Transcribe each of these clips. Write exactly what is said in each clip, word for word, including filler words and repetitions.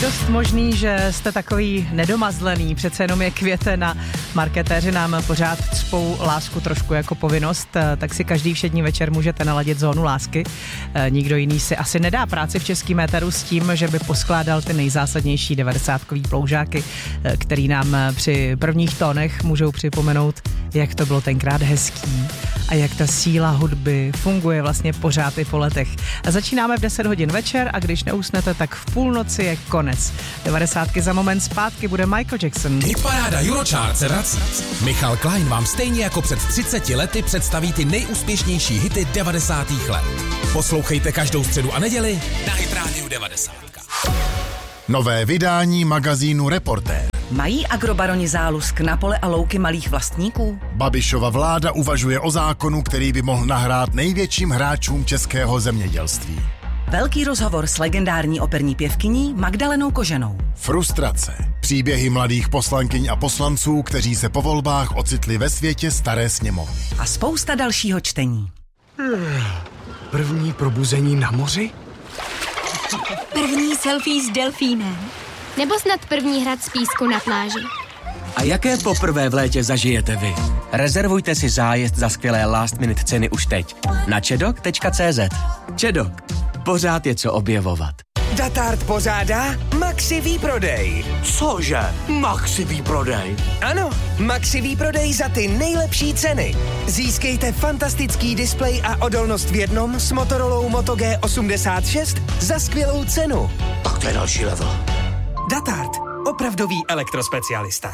dost možný, že jste takový nedomazlený, přece jenom je květen a marketéři nám pořád cpou lásku trošku jako povinnost, tak si každý všední večer můžete naladit Zónu lásky. Nikdo jiný si asi nedá práci v českým éteru s tím, že by poskládal ty nejzásadnější devadesátkový ploužáky, který nám při prvních tónech můžou připomenout, jak to bylo tenkrát hezký a jak ta síla hudby funguje vlastně pořád i po letech. A začínáme v deset hodin večer a když neusnete, tak v půlnoci je konec. devadesátky za moment zpátky bude Michael Jackson. Hitparáda Eurochart se vrací. Michal Klein vám stejně jako před třiceti lety představí ty nejúspěšnější hity devadesátých let. Poslouchejte každou středu a neděli na Hit Radio devadesát. Nové vydání magazínu Reportér. Mají agrobaroni zálusk na pole a louky malých vlastníků? Babišova vláda uvažuje o zákonu, který by mohl nahrát největším hráčům českého zemědělství. Velký rozhovor s legendární operní pěvkyní Magdalenou Koženou. Frustrace. Příběhy mladých poslankyň a poslanců, kteří se po volbách ocitli ve světě staré sněmovny. A spousta dalšího čtení. První probuzení na moři? První selfie s delfínem. Nebo snad první hrad z písku na pláži. A jaké poprvé v létě zažijete vy? Rezervujte si zájezd za skvělé last minute ceny už teď na čedok tečka cé zet. Čedok. Pořád je co objevovat. Datart pořádá Maxi výprodej. Cože? Maxi výprodej? Ano, Maxi výprodej za ty nejlepší ceny. Získejte fantastický displej a odolnost v jednom s Motorolou Moto G osmdesát šest za skvělou cenu. Tak to je další level. Datart. Opravdový elektrospecialista.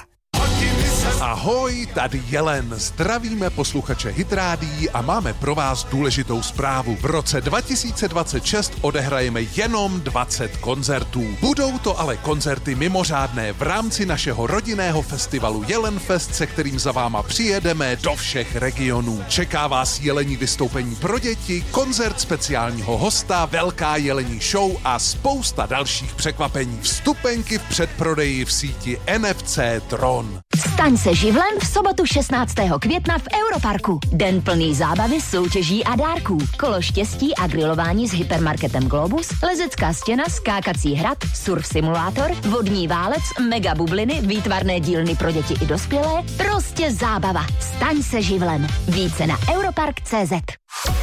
Ahoj, tady Jelen. Zdravíme posluchače Hitrádií a máme pro vás důležitou zprávu. V roce dva tisíce dvacet šest odehrajeme jenom dvacet koncertů. Budou to ale koncerty mimořádné v rámci našeho rodinného festivalu Jelenfest, se kterým za váma přijedeme do všech regionů. Čeká vás jelení vystoupení pro děti, koncert speciálního hosta, velká jelení show a spousta dalších překvapení. Vstupenky v předprodeji v síti N F C Tron. Staň se živlem v sobotu šestnáctého května v Europarku. Den plný zábavy, soutěží a dárků. Kolo štěstí a grilování s hypermarketem Globus, lezecká stěna, skákací hrad, surf simulátor, vodní válec, mega bubliny, výtvarné dílny pro děti i dospělé. Prostě zábava. Staň se živlem. Více na europark tečka cé zet.